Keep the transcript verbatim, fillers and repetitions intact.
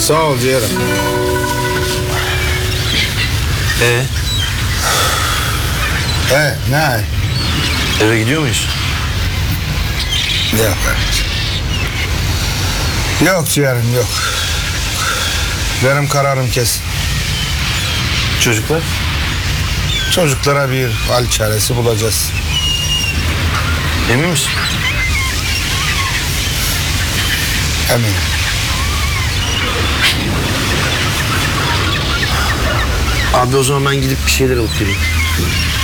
Sağ ol ciğerim. Ee, He ne? eve gidiyor muyuz? Yok. Yok ciğerim yok. Benim kararım kesin. Çocuklar? Çocuklara bir hal çaresi bulacağız. Emin misin? Eminim. Abi o zaman ben gidip bir şeyler alıp geleyim.